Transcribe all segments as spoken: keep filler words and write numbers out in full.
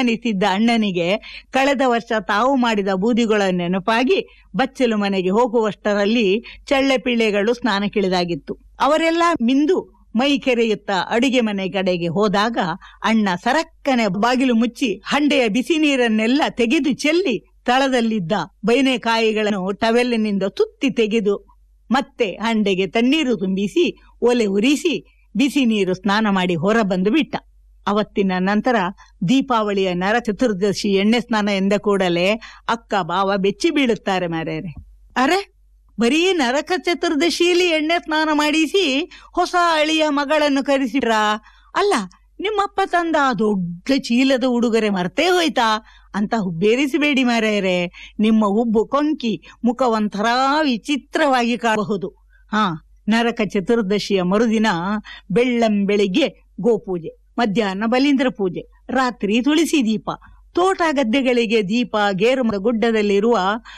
ಅನಿಸಿದ್ದ ಅಣ್ಣನಿಗೆ ಕಳೆದ ವರ್ಷ ತಾವು ಮಾಡಿದ ಬೂದಿಗಳ ನೆನಪಾಗಿ ಬಚ್ಚಲು ಮನೆಗೆ ಹೋಗುವಷ್ಟರಲ್ಲಿ ಚಳ್ಳೆ ಪಿಳ್ಳೆಗಳು ಸ್ನಾನಕ್ಕಿಳಿದಾಗಿತ್ತು. ಅವರೆಲ್ಲ ಮಿಂದು ಮೈ ಕೆರೆಯುತ್ತ ಅಡುಗೆ ಮನೆ ಕಡೆಗೆ ಹೋದಾಗ ಅಣ್ಣ ಸರಕ್ಕನೆ ಬಾಗಿಲು ಮುಚ್ಚಿ ಹಂಡೆಯ ಬಿಸಿ ನೀರನ್ನೆಲ್ಲ ತೆಗೆದು ಚೆಲ್ಲಿ ತಳದಲ್ಲಿದ್ದ ಬೈನೆಕಾಯಿಗಳನ್ನು ಟವೆಲ್ಲಿನಿಂದ ಸುತ್ತಿ ತೆಗೆದು ಮತ್ತೆ ಹಂಡೆಗೆ ತಣ್ಣೀರು ತುಂಬಿಸಿ ಒಲೆ ಉರಿಸಿ ಬಿಸಿ ನೀರು ಸ್ನಾನ ಮಾಡಿ ಹೊರ ಬಂದು ಬಿಟ್ಟ. ಅವತ್ತಿನ ನಂತರ ದೀಪಾವಳಿಯ ನರ ಚತುರ್ದಶಿ ಎಣ್ಣೆ ಸ್ನಾನ ಎಂದ ಕೂಡಲೇ ಅಕ್ಕ ಬಾವ ಬೆಚ್ಚಿ ಬೀಳುತ್ತಾರೆ ಮಾರ್ಯಾರೆ. ಅರೆ, ಬರೀ ನರಕ ಚತುರ್ದಶಿಯಲ್ಲಿ ಎಣ್ಣೆ ಸ್ನಾನ ಮಾಡಿಸಿ ಹೊಸ ಅಳಿಯ ಮಗಳನ್ನು ಕರೆಸಿಟ್ರಾ? ಅಲ್ಲ, ನಿಮ್ಮಪ್ಪ ತಂದ ದೊಡ್ಡ ಚೀಲದ ಉಡುಗೊರೆ ಮರ್ತೇ ಹೋಯ್ತಾ ಅಂತ ಹುಬ್ಬೇರಿಸಬೇಡಿ ಮಾರ್ಯಾರೆ. ನಿಮ್ಮ ಹುಬ್ಬು ಕೊಂಕಿ ಮುಖ ಒಂಥರ ವಿಚಿತ್ರವಾಗಿ ಕಾಣಬಹುದು. ಹಾ, ನರಕ ಚತುರ್ದಶಿಯ ಮರುದಿನ ಬೆಳ್ಳಂ ಬೆಳಿಗ್ಗೆ ಗೋಪೂಜೆ, ಮಧ್ಯಾಹ್ನ ಬಲೀಂದ್ರ ಪೂಜೆ, ರಾತ್ರಿ ತುಳಸಿ ದೀಪ, ತೋಟ ಗದ್ದೆಗಳಿಗೆ ದೀಪ, ಗೇರುಮರದ ಗುಡ್ಡದಲ್ಲಿರುವ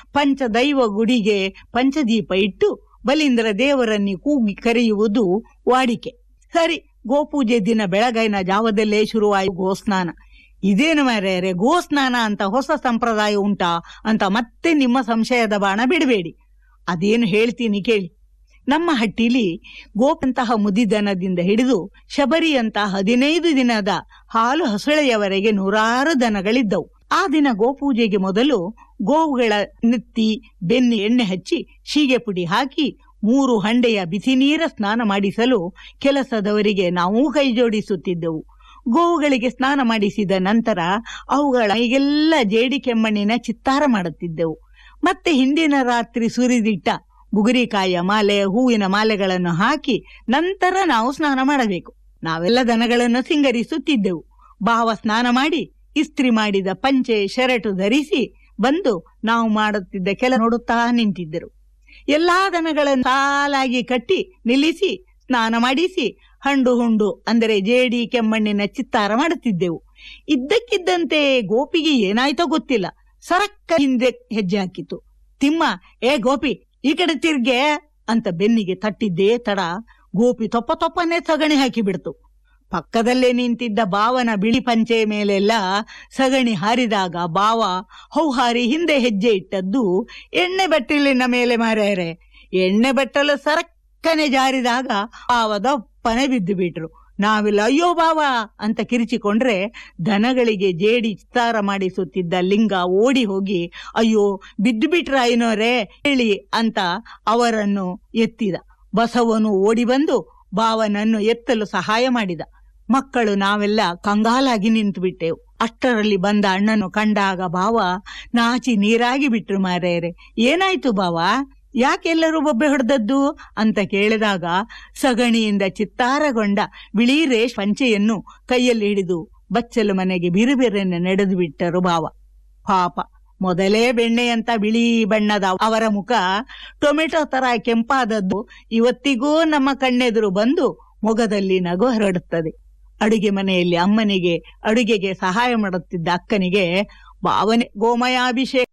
ಪಂಚದೈವ ಗುಡಿಗೆ ಪಂಚದೀಪ ಇಟ್ಟು ಬಲೀಂದ್ರ ದೇವರನ್ನಿ ಕೂಗಿ ಕರೆಯುವುದು ವಾಡಿಕೆ. ಸರಿ, ಗೋಪೂಜೆ ದಿನ ಬೆಳಗೈನ ಜಾವದಲ್ಲೇ ಶುರುವಾಯಿ ಗೋಸ್ನಾನ. ಇದೇನು ಮಾರ್ಯಾರೆ, ಗೋಸ್ನಾನ ಅಂತ ಹೊಸ ಸಂಪ್ರದಾಯ ಉಂಟಾ ಅಂತ ಮತ್ತೆ ನಿಮ್ಮ ಸಂಶಯದ ಬಾಣ ಬಿಡಬೇಡಿ. ಅದೇನು ಹೇಳ್ತೀನಿ ಕೇಳಿ. ನಮ್ಮ ಹಟ್ಟಿಲಿ ಗೋಪಂತಹ ಮುದಿದನದಿಂದ ಹಿಡಿದು ಶಬರಿಯಂತ ಹದಿನೈದು ದಿನದ ಹಾಲು ಹಸುಳೆಯವರೆಗೆ ನೂರಾರು ದನಗಳಿದ್ದವು. ಆ ದಿನ ಗೋಪೂಜೆಗೆ ಮೊದಲು ಗೋವುಗಳ ನೆತ್ತಿ ಬೆನ್ನಿ ಎಣ್ಣೆ ಹಚ್ಚಿ ಶೀಗೆ ಪುಡಿ ಹಾಕಿ ಮೂರು ಹಂಡೆಯ ಬಿಸಿ ನೀರ ಸ್ನಾನ ಮಾಡಿಸಲು ಕೆಲಸದವರಿಗೆ ನಾವು ಕೈ ಜೋಡಿಸುತ್ತಿದ್ದೆವು. ಗೋವುಗಳಿಗೆ ಸ್ನಾನ ಮಾಡಿಸಿದ ನಂತರ ಅವುಗಳ ಮೈಗೆಲ್ಲ ಜೇಡಿ ಕೆಮ್ಮಣ್ಣಿನ ಚಿತ್ತಾರ ಮಾಡುತ್ತಿದ್ದೆವು. ಮತ್ತೆ ಹಿಂದಿನ ರಾತ್ರಿ ಸುರಿದಿಟ್ಟ ಬುಗುರಿಕಾಯಿಯ ಮಾಲೆ, ಹೂವಿನ ಮಾಲೆಗಳನ್ನು ಹಾಕಿ ನಂತರ ನಾವು ಸ್ನಾನ ಮಾಡಬೇಕು. ನಾವೆಲ್ಲ ದನಗಳನ್ನು ಸಿಂಗರಿಸುತ್ತಿದ್ದೆವು. ಭಾವ ಸ್ನಾನ ಮಾಡಿ ಇಸ್ತ್ರಿ ಮಾಡಿದ ಪಂಚೆ ಶರಟು ಧರಿಸಿ ಬಂದು ನಾವು ಮಾಡುತ್ತಿದ್ದ ಕೆಲ ನೋಡುತ್ತಾ ನಿಂತಿದ್ದರು. ಎಲ್ಲಾ ದನಗಳನ್ನು ಸಾಲಾಗಿ ಕಟ್ಟಿ ನಿಲ್ಲಿಸಿ ಸ್ನಾನ ಮಾಡಿಸಿ ಹಂಡು ಹುಂಡು ಅಂದರೆ ಜೇಡಿ ಕೆಮ್ಮಣ್ಣಿನ ಚಿತ್ತಾರ ಮಾಡುತ್ತಿದ್ದೆವು. ಇದ್ದಕ್ಕಿದ್ದಂತೆ ಗೋಪಿಗೆ ಏನಾಯ್ತೋ ಗೊತ್ತಿಲ್ಲ, ಸರಕ್ಕ ಹಿಂದೆ ಹೆಜ್ಜೆ ಹಾಕಿತು. ತಿಮ್ಮ, ಏ ಗೋಪಿ, ಈ ಕಡೆ ತಿರ್ಗೆ ಅಂತ ಬೆನ್ನಿಗೆ ತಟ್ಟಿದ್ದೇ ತಡ ಗೋಪಿ ತೊಪ್ಪ ತೊಪ್ಪನೇ ಸಗಣಿ ಹಾಕಿ ಬಿಡ್ತು. ಪಕ್ಕದಲ್ಲೇ ನಿಂತಿದ್ದ ಬಾವನ ಬಿಳಿ ಪಂಚೆ ಮೇಲೆಲ್ಲ ಸಗಣಿ ಹಾರಿದಾಗ ಬಾವ ಹೌಹಾರಿ ಹಿಂದೆ ಹೆಜ್ಜೆ ಇಟ್ಟದ್ದು ಎಣ್ಣೆ ಬಟ್ಟಲಿನ ಮೇಲೆ ಮಾರ್ಯಾರೆ. ಎಣ್ಣೆ ಬಟ್ಟಲು ಸರಕ್ಕನೆ ಜಾರಿದಾಗ ಬಾವದಪ್ಪನೆ ಬಿದ್ದು ಬಿಟ್ರು. ನಾವಿಲ್ಲ ಅಯ್ಯೋ ಬಾವ ಅಂತ ಕಿರಿಚಿಕೊಂಡ್ರೆ ದನಗಳಿಗೆ ಜೇಡಿ ಚಿತ್ತಾರ ಮಾಡಿಸುತ್ತಿದ್ದ ಲಿಂಗ ಓಡಿ ಹೋಗಿ ಅಯ್ಯೋ ಬಿದ್ದು ಬಿಟ್ರ ಏನೋರೇ ಹೇಳಿ ಅಂತ ಅವರನ್ನು ಎತ್ತಿದ. ಬಸವನು ಓಡಿ ಬಂದು ಬಾವನನ್ನು ಎತ್ತಲು ಸಹಾಯ ಮಾಡಿದ. ಮಕ್ಕಳು ನಾವೆಲ್ಲ ಕಂಗಾಲಾಗಿ ನಿಂತು ಬಿಟ್ಟೆವು. ಅಷ್ಟರಲ್ಲಿ ಬಂದ ಅಣ್ಣನು ಕಂಡಾಗ ಬಾವ ನಾಚಿ ನೀರಾಗಿ ಬಿಟ್ರು ಮಾರ್ಯಾರೆ. ಏನಾಯ್ತು ಬಾವ, ಯಾಕೆಲ್ಲರೂ ಬೊಬ್ಬೆ ಹೊಡೆದದ್ದು ಅಂತ ಕೇಳಿದಾಗ ಸಗಣಿಯಿಂದ ಚಿತ್ತಾರಗೊಂಡ ಬಿಳಿ ರೇಷ್ ಪಂಚೆಯನ್ನು ಕೈಯಲ್ಲಿ ಹಿಡಿದು ಬಚ್ಚಲು ಮನೆಗೆ ಬಿರುಬಿರನ್ನು ನಡೆದು ಬಿಟ್ಟರು ಬಾವ. ಪಾಪ, ಮೊದಲೇ ಬೆಣ್ಣೆಯಂತ ಬಿಳಿ ಬಣ್ಣದ ಅವರ ಮುಖ ಟೊಮೆಟೊ ತರ ಕೆಂಪಾದದ್ದು ಇವತ್ತಿಗೂ ನಮ್ಮ ಕಣ್ಣೆದುರು ಬಂದು ಮೊಗದಲ್ಲಿ ನಗು ಹರಡುತ್ತದೆ. ಅಡುಗೆ ಮನೆಯಲ್ಲಿ ಅಮ್ಮನಿಗೆ ಅಡುಗೆಗೆ ಸಹಾಯ ಮಾಡುತ್ತಿದ್ದ ಅಕ್ಕನಿಗೆ ಬಾವನೆ ಗೋಮಯಾಭಿಷೇಕ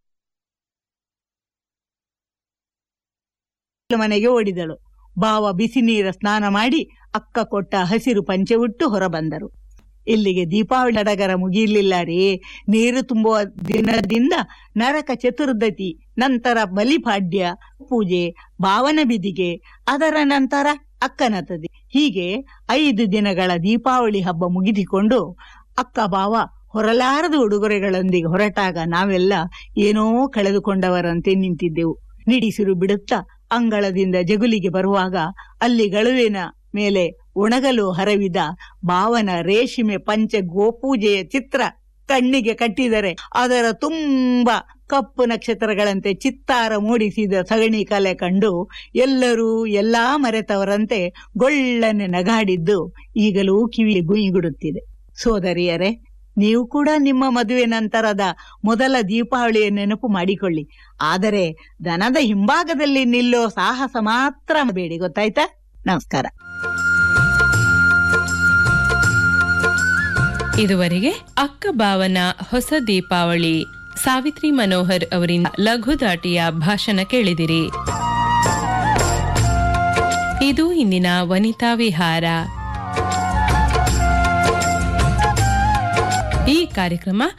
ಮನೆಗೆ ಓಡಿದಳು. ಬಾವ ಬಿಸಿ ನೀರ ಸ್ನಾನ ಮಾಡಿ ಅಕ್ಕ ಕೊಟ್ಟ ಹಸಿರು ಪಂಚೆ ಉಟ್ಟು ಹೊರ ಬಂದರು. ಇಲ್ಲಿಗೆ ದೀಪಾವಳಿ ಸಡಗರ ಮುಗಿಯಲಿಲ್ಲ ರೀ. ನೀರು ತುಂಬುವ ದಿನದಿಂದ ನರಕ ಚತುರ್ದಶಿ, ನಂತರ ಬಲಿಪಾಡ್ಯ ಪೂಜೆ, ಬಾವನ ಬಿದಿಗೆ, ಅದರ ನಂತರ ಅಕ್ಕನ ತದಿ, ಹೀಗೆ ಐದು ದಿನಗಳ ದೀಪಾವಳಿ ಹಬ್ಬ ಮುಗಿದುಕೊಂಡು ಅಕ್ಕ ಬಾವ ಹೊರಲಾರದ ಉಡುಗೊರೆಗಳೊಂದಿಗೆ ಹೊರಟಾಗ ನಾವೆಲ್ಲ ಏನೋ ಕಳೆದುಕೊಂಡವರಂತೆ ನಿಂತಿದ್ದೆವು. ನಿಡಿಸಿರು ಬಿಡುತ್ತಾ ಅಂಗಳದಿಂದ ಜಗುಲಿಗೆ ಬರುವಾಗ ಅಲ್ಲಿ ಗಳುವಿನ ಮೇಲೆ ಒಣಗಲು ಹರವಿದ ಬಾವನ ರೇಷ್ಮೆ ಪಂಚೆ ಗೋಪೂಜೆಯ ಚಿತ್ರ ಕಣ್ಣಿಗೆ ಕಟ್ಟಿದರೆ ಅದರ ತುಂಬ ಕಪ್ಪು ನಕ್ಷತ್ರಗಳಂತೆ ಚಿತ್ತಾರ ಮೂಡಿಸಿದ ಸಗಣಿ ಕಲೆ ಕಂಡು ಎಲ್ಲರೂ ಎಲ್ಲಾ ಮರೆತವರಂತೆ ಗೊಳ್ಳನೆ ನಗಾಡಿದ್ದು ಈಗಲೂ ಕಿವಿಗೆ ಗುಯಿಗುಡುತ್ತಿದೆ. ಸೋದರಿಯರೇ, ನೀವು ಕೂಡ ನಿಮ್ಮ ಮದುವೆ ನಂತರದ ಮೊದಲ ದೀಪಾವಳಿಯ ನೆನಪು ಮಾಡಿಕೊಳ್ಳಿ. ಆದರೆ ದನದ ಹಿಂಭಾಗದಲ್ಲಿ ನಿಲ್ಲೋ ಸಾಹಸ ಮಾತ್ರ ಬೇಡಿ, ಗೊತ್ತಾಯ್ತಾ? ನಮಸ್ಕಾರ. ಇದುವರೆಗೆ ಅಕ್ಕ ಬಾವನ ಹೊಸ ದೀಪಾವಳಿ ಸಾವಿತ್ರಿ ಮನೋಹರ್ ಅವರಿಂದ ಲಘು ದಾಟಿಯ ಭಾಷಣ ಕೇಳಿದಿರಿ. ಇದು ಇಂದಿನ ವನಿತಾ ವಿಹಾರ. ಈ ಕಾರ್ಯಕ್ರಮ